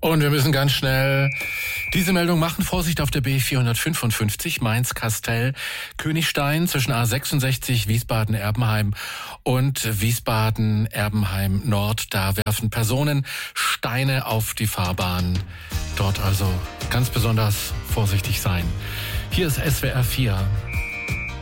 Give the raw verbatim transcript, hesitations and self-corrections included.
Und wir müssen ganz schnell diese Meldung machen. Vorsicht auf der B vierhundertfünfundfünfzig, Mainz-Kastell, Königstein zwischen A sechsundsechzig, Wiesbaden-Erbenheim und Wiesbaden-Erbenheim Nord. Da werfen Personen Steine auf die Fahrbahn. Dort also ganz besonders vorsichtig sein. Hier ist S W R vier.